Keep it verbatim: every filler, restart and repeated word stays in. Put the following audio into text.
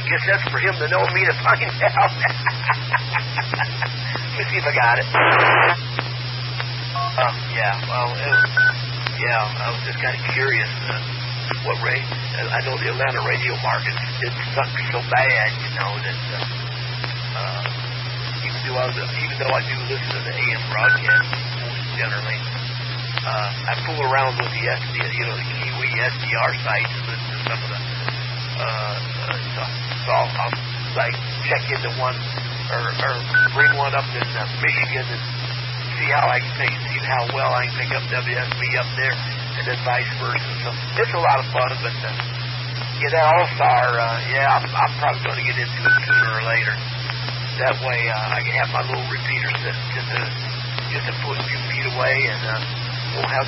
guess that's for him to know, me to find out. Let me see if I got it. Um, yeah, well, it was, yeah, I was just kind of curious. Uh, what rate? I know the Atlanta radio market did suck so bad, you know, that uh, uh, even though I was, even though I do listen to the A M broadcast generally, uh, I fool around with the S D, you know, the Kiwi S D R sites and listen to some of the. Uh, uh, so I'll, I'll like check into one or, or bring one up in uh, Michigan and see how I can take, see how well I can pick up W S B up there, and then vice versa. So it's a lot of fun, but uh, yeah, that All-Star, uh, yeah, I'm, I'm probably going to get into it sooner or later. That way uh, I can have my little repeater set just a, just a foot, few feet away, and uh, won't have